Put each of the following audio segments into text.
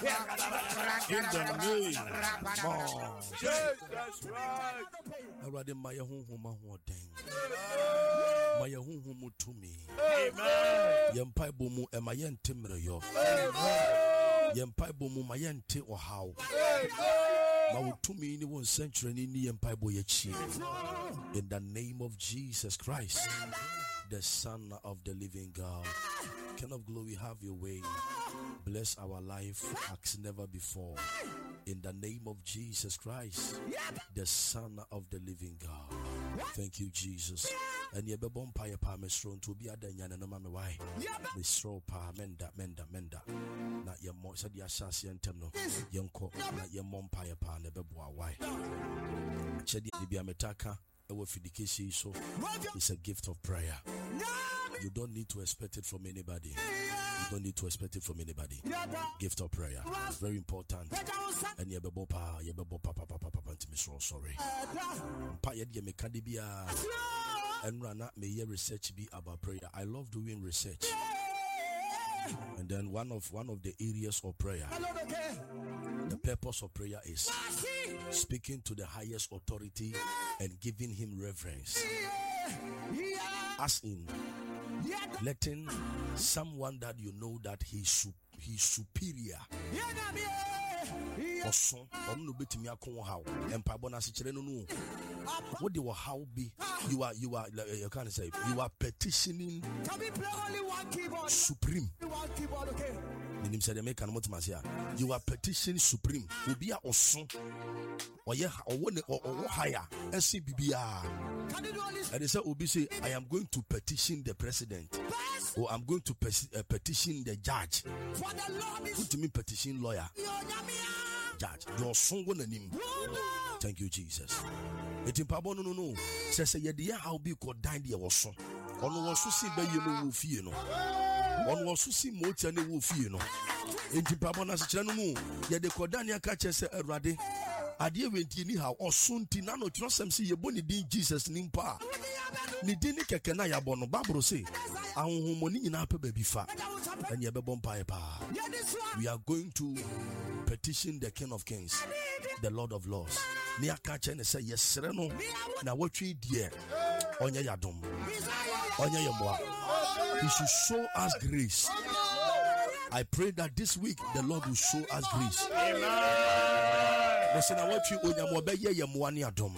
In the name of Jesus Christ. Already my home ding. My home to me. Amen. Yempai bomu emayen timreyo. Amen. Yempai bomu mayente or how. Amen. To me in 1 century in yempai boyechi. In the name of Jesus Christ, the Son of the living God. King of glory, have your way. Bless our life as never before. In the name of Jesus Christ, the Son of the living God. Thank you, Jesus. And ye be bon pa mesron to be adanya no mame why. Mesro pa menda. Na ye mo said ya asase entem no. Yenko na ye mom pa ne beboa why. Chedi bia metaka ewo fidikesi so. It's a gift of prayer. You don't need to expect it from anybody. You don't need to expect it from anybody. Gift of prayer. It's very important. And ye bebo pa intimisro sorry. Pa ye de mekadibia and rana may ye research be about prayer. I love doing research. And then one of the areas of prayer, the purpose of prayer is speaking to the highest authority and giving him reverence. As in letting someone that you know that he's superior. Also, no betimi akon how empabo na se kire no no. What they will how be you can say you are petitioning supreme. Minim say make an motimasia. You are petitioning supreme. Obi a oso oye or higher nc bibia. And they say obi say I am going to petition the president. Or I'm going to petition the judge. What do you mean petition lawyer? Judge. Your son gonna name. Thank you, Jesus. It impabo no. Says ye dear how be called dine the was on was to see by you no wolf, you know. On was to see more than a wolf, you know. In Timpabonas Chanu, yet the Cordania catches a radi. I dear went in how or soon Tinano trust them see your bonny D Jesus Nimpa. Nidini Kakanaya Bono Babro say, our money in upper baby fat and your babon pa. We are going to petition the King of Kings, the Lord of Lords. Nia catch and say, yes, Sereno. Now what we dear on your yadom, on your moi. He should show us grace. I pray that this week the Lord will show us grace. Listen, I want you on your mobile.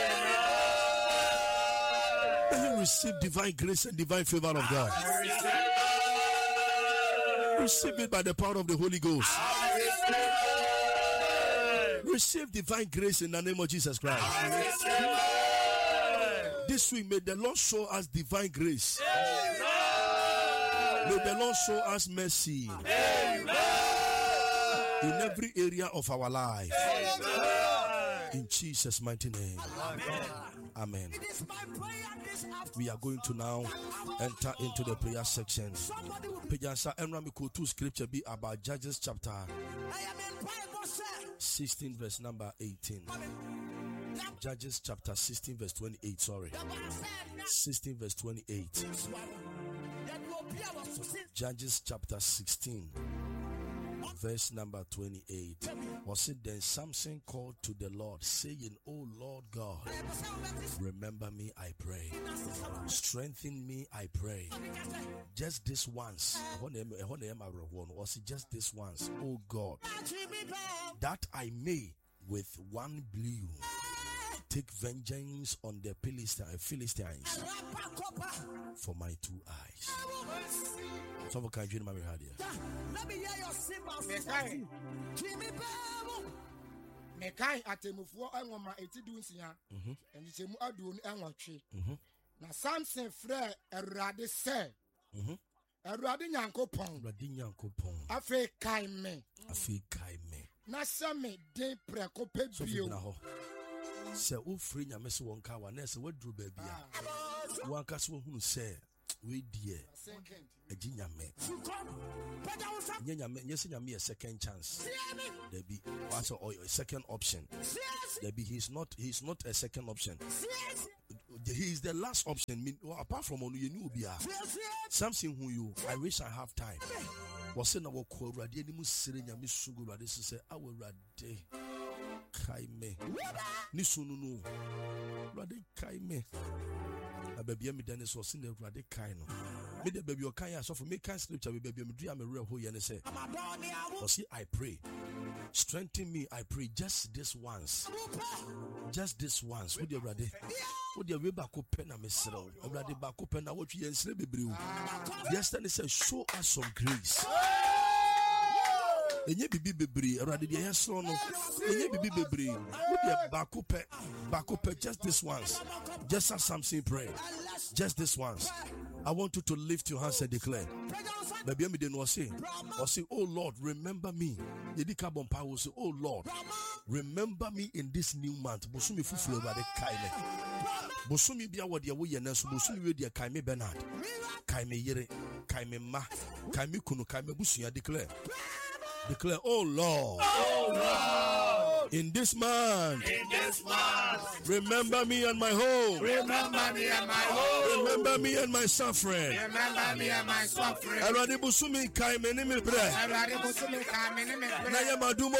Receive divine grace and divine favor of God. Receive it by the power of the Holy Ghost. Receive divine grace in the name of Jesus Christ. This week, may the Lord show us divine grace. May the Lord show us mercy in every area of our life. In Jesus' mighty name. Amen. We are going to now enter into the prayer section. Pejansa Enramiko 2 scripture be about Judges chapter 16 verse number 18. Judges chapter 16 verse 28, 16 verse 28. Judges chapter 16 verse number 28. Was it then Samson called to the Lord, saying, O Lord God, remember me, I pray. Strengthen me, I pray. Just this once. Was it just this once? O God, that I may with one blow take vengeance on the Philistines for my 2 eyes. Some can you remember here? Let me hear your cymbals. Mekai atemufuo enwoma etidunsia enchemu aduonu enwotwe na Samson frɛ Awurade sɛ Awurade Nyankopɔn afi kai me na sɛ me den preko pebio sɛ ofri nyame se wonka wa na sɛ waduru baabi a wanka so hunu sɛ we dear agi nyame nyese nyame a second chance there be also a second option there be he's not a second option. He is the last option. Apart from onu you know bia something who you I wish I have time wɔse na wɔkɔ Awurade anim sere nyame sugu Awurade sɛ awo Awurade kae me ne sunu no Awurade kae me ababia me dane so ɔse na Awurade kae no me de baby okan ya so for me kan scripture be baby me dua me real ho ye ne say ɔse I pray strengthen me I pray just this once wo de Awurade wo de we ba ko pɛ na me serew Awurade ba ko pɛ na wo twi ye nsere bebreu yesterday say show us some grace enye bibi bebre Awurade de yesro no enye bibi bebre wo de ba ko pɛ just this once just as Samson pray just this once. I want you to lift your hands and declare. Baby, me didn't say, oh Lord, remember me. Yedika bompa will say, oh Lord, remember me in this new month. Bosumi fufu Awurade kaime. Bosumi bia wodi awo ye naso bosumi we dia kaime Bernard. Kaime yere, kaime ma, kaime kunu, kaime busua declare. Declare, oh Lord. In this month, remember me and my home. Remember me and my Remember me and my suffering. Awurade busumi kai me ni me bre. Na ya madumo.